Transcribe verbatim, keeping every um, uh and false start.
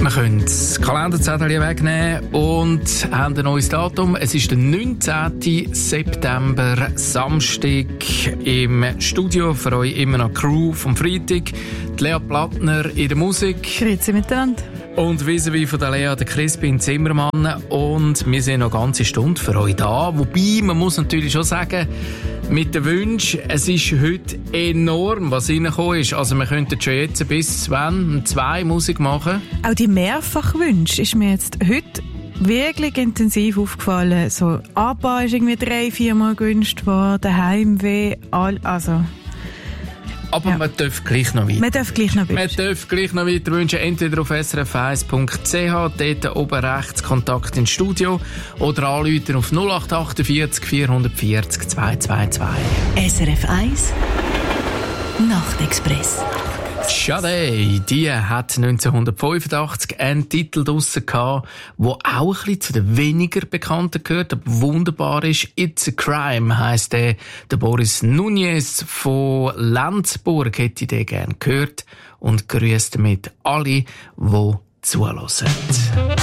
Wir können das Kalenderzettel wegnehmen und haben ein neues Datum. Es ist der neunzehnten September, Samstag, im Studio. Für euch immer noch Crew vom Freitag. Die Lea Plattner in der Musik. Grüezi miteinander. Und vis-à-vis von der Lea, der Crispin Zimmermann. Und wir sind noch eine ganze Stunde für euch da. Wobei, man muss natürlich schon sagen, mit den Wünschen, es ist heute enorm, was reingekommen ist. Also wir könnten schon jetzt bis zwei, zwei Musik machen. Auch die Mehrfachwünsche ist mir jetzt heute wirklich intensiv aufgefallen. So, ABBA ist irgendwie drei, viermal gewünscht worden, Heimweh, all, also... Aber ja. man darf gleich noch weiter. Man darf gleich noch wünschen. Man darf gleich noch weiter wünschen. Entweder auf s r f eins punkt c h, dort oben rechts Kontakt ins Studio, oder anrufen auf null acht achtundvierzig vierhundertvierzig zweihundertzweiundzwanzig. S R F eins Nachtexpress. Sade, die hat neunzehnhundertfünfundachtzig einen Titel draussen gehabt, der auch ein bisschen zu den weniger bekannten gehört, aber wunderbar ist. It's a Crime heisst der. Der Boris Nunez von Lenzburg hätte ich den gerne gehört und grüßt damit alle, die zuhören.